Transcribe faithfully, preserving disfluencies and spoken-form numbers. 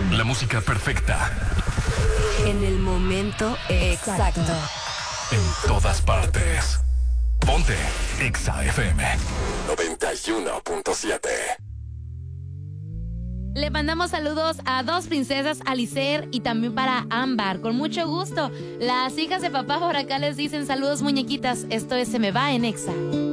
La música perfecta. En el momento exacto. En todas partes. Ponte Exa F M noventa y uno punto siete. Le mandamos saludos a dos princesas, Alicer y también para Ámbar, con mucho gusto. Las hijas de papá por acá les dicen saludos, muñequitas. Esto es Se Me Va en Exa.